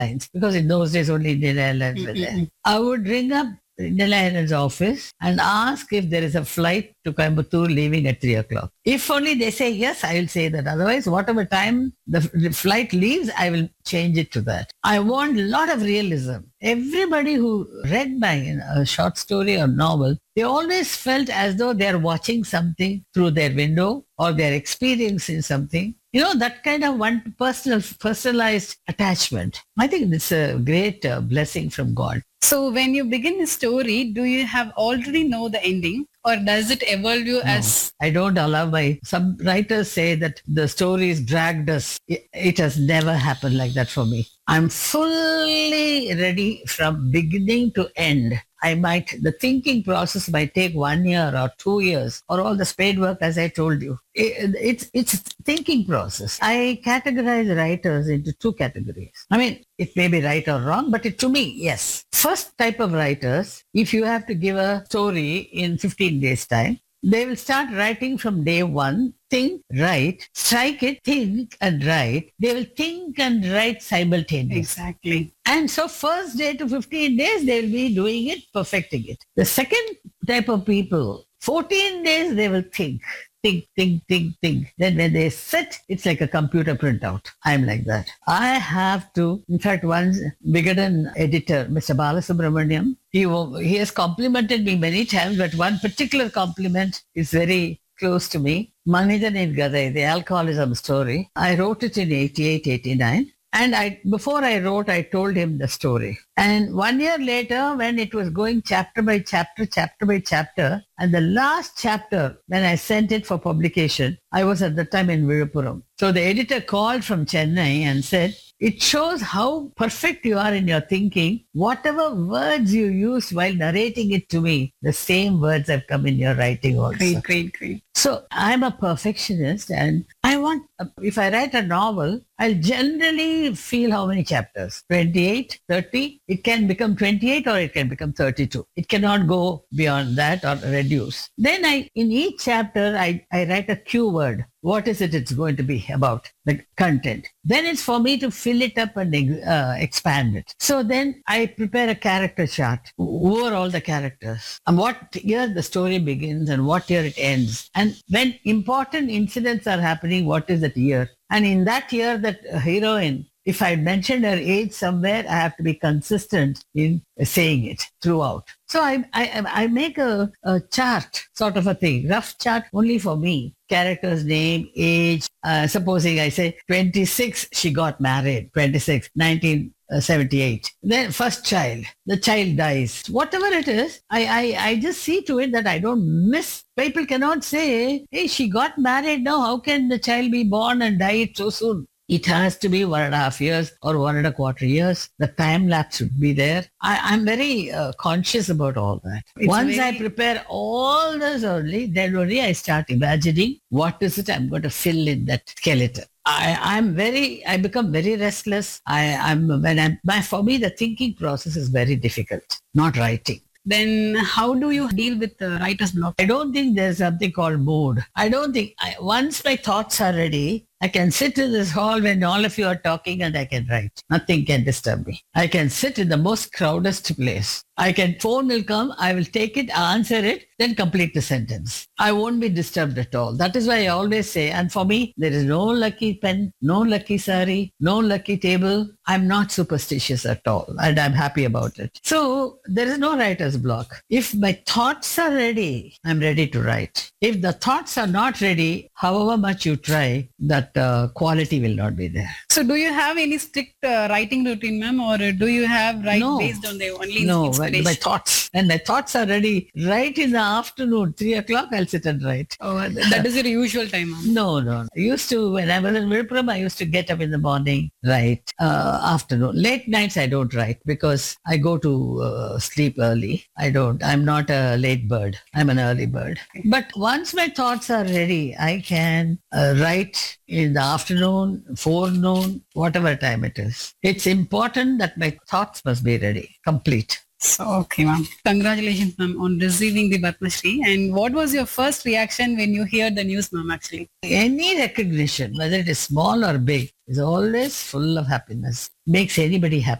Airlines, because in those days only Indian Airlines were there. I would ring up Indian Airlines office and ask if there is a flight to Coimbatore leaving at 3 o'clock. If only they say yes, I will say that. Otherwise, whatever time the flight leaves, I will change it to that. I want a lot of realism. Everybody who read my short story or novel, they always felt as though they are watching something through their window or they're experiencing something. That kind of one personalized attachment. I think it's a great blessing from God. So when you begin a story, do you have already know the ending, or does it evolve you as? I don't allow some writers say that the stories dragged us. It has never happened like that for me. I'm fully ready from beginning to end. The thinking process might take 1 year or 2 years or all the spade work, as I told you. It's thinking process. I categorize writers into 2 categories. I mean, it may be right or wrong, but to me, yes. First type of writers, if you have to give a story in 15 days time, they will start writing from day 1. Think, write, strike it, think and write. They will think and write simultaneously. Exactly. And so first day to 15 days, they will be doing it, perfecting it. The second type of people, 14 days, they will think. Think. Then when they sit, it's like a computer printout. I'm like that. I have to, in fact, one Vigadan editor, Mr. Balasubramaniam, he has complimented me many times, but one particular compliment is very close to me. Manidan in Gadai, the alcoholism story. I wrote it in 88, 89. And before I wrote, I told him the story. And 1 year later, when it was going chapter by chapter, and the last chapter, when I sent it for publication, I was at the time in Viluppuram. So the editor called from Chennai and said, it shows how perfect you are in your thinking. Whatever words you used while narrating it to me, the same words have come in your writing also. Great. So I'm a perfectionist, and if I write a novel, I'll generally feel how many chapters, 28, 30. It can become 28 or it can become 32. It cannot go beyond that or reduce. Then in each chapter, I write a cue word. What is it it's going to be about, the content? Then it's for me to fill it up and expand it. So then I prepare a character chart. Who are all the characters? And what year the story begins and what year it ends. And when important incidents are happening, what is that year? And in that year, that heroine, if I mentioned her age somewhere, I have to be consistent in saying it throughout. So I make a chart, sort of a thing, rough chart only for me. Character's name, age. Supposing I say 26, she got married. 26, 1978. Then first child, the child dies. Whatever it is, I just see to it that I don't miss. People cannot say, hey, she got married now. How can the child be born and die so soon? It has to be 1.5 years or 1.25 years. The time lapse should be there. I'm very conscious about all that. Once I prepare all this early, then only I start imagining what is it I'm going to fill in that skeleton. I become very restless. For me, the thinking process is very difficult, not writing. Then how do you deal with the writer's block? I don't think there's something called mood. Once my thoughts are ready, I can sit in this hall when all of you are talking and I can write. Nothing can disturb me. I can sit in the most crowdest place. Phone will come, I will take it, answer it, then complete the sentence. I won't be disturbed at all. That is why I always say, and for me, there is no lucky pen, no lucky sari, no lucky table. I'm not superstitious at all, and I'm happy about it. So there is no writer's block. If my thoughts are ready, I'm ready to write. If the thoughts are not ready, however much you try, that quality will not be there. So do you have any strict writing routine, ma'am, or do you have based on the only inspiration? My thoughts. And my thoughts are ready right in the afternoon, 3 o'clock, I'll sit and write. Oh, that is your usual time, ma'am? No. I used to, when I was in Viluppuram, I used to get up in the morning, write. Afternoon. Late nights, I don't write because I go to sleep early. I'm not a late bird. I'm an early bird. Okay. But once my thoughts are ready, I can write in the afternoon, forenoon, whatever time it is. It's important that my thoughts must be ready, complete. So, okay, ma'am. Congratulations, ma'am, on receiving the Padma Shri. And what was your first reaction when you hear the news, ma'am, actually? Any recognition, whether it is small or big, is always full of happiness. Makes anybody happy.